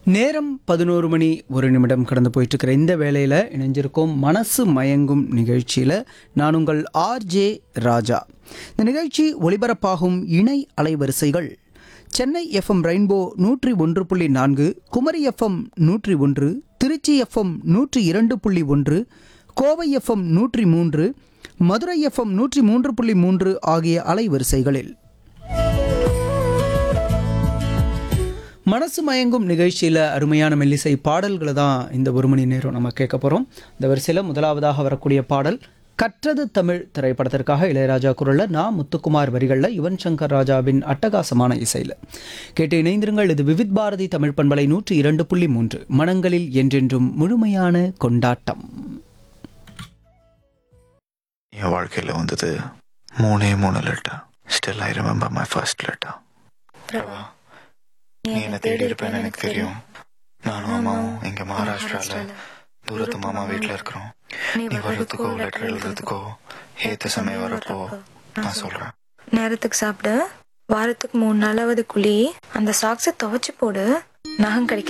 நேரம் 11 மணி 1 நிமிடம் கடந்து போயிட்டுருக்கிற இந்த வேளையில் இணைஞ்சிருக்கோம் மனசு மயங்கும் நிகழ்ச்சியில் நான் உங்கள் ஆர்ஜே ராஜா. இந்த நிகழ்ச்சி ஒளிபரப்பாகும் இணை அலைவரிசைகள் Chennai FM rainbow 101.4, Kumari FM 101, Trichy FM 102.1, Kovai FM 103, Madurai FM 103.3 ஆகிய அலைவரிசைகளில் மனசு மயங்கும் நிகழ்ச்சியில் அருமையான மெல்லிசை பாடல்களை தான் இந்த ஒரு மணி நேரம் நம்ம கேட்க போகிறோம். இந்த வரிசையில் முதலாவதாக வரக்கூடிய பாடல் கற்றது தமிழ் திரைப்படத்திற்காக இளையராஜா குரலில் நான் முத்துக்குமார் வரிகளில் யுவன் சங்கர் ராஜாவின் அட்டகாசமான இசையில் கேட்டு இணைந்திருங்கள். இது விவித் பாரதி தமிழ் பண்பலை 102.3 மனங்களில் என்றென்றும் முழுமையான கொண்டாட்டம். என் வாழ்க்கையில் வந்தது 3 letter. Still I remember my first letter. Prabha, நீ என்ன தேடி இருப்பேன்னு எனக்கு தெரியும். நானும் அம்மாவும் இங்க மகாராஷ்டிரால தூரத்து மாமா வீட்டுல இருக்கிறோம். நீ வர்றதுக்கோ லெட்டர் எழுதுறதுக்கோ ஏத்த சமயம் வரப்போ நான் சொல்றேன். நேரத்துக்கு சாப்பிடு, வாரத்துக்கு 3 நாளாவது குழி, அந்த சாக்ஸை துவைச்சு போடு, நகம் கிடைக்க